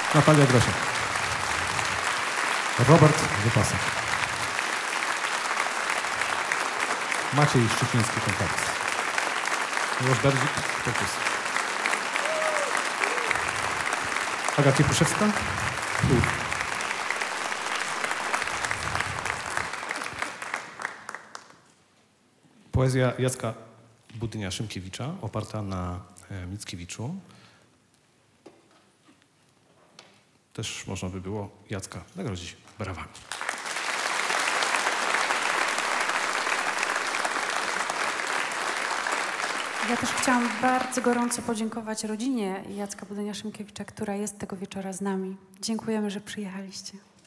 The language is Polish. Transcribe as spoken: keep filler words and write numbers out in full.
Natalia Grosiak. Robert Wypasek. Maciej Szczeciński, kontakt. Miłosz Berdzik, perkusja. Aga Ciepuszewska, chór. Poezja Jacka Budynia-Szymkiewicza, oparta na e, Mickiewiczu. Też można by było Jacka nagrodzić brawami. Ja też chciałam bardzo gorąco podziękować rodzinie Jacka Budynia-Szymkiewicza, która jest tego wieczora z nami. Dziękujemy, że przyjechaliście.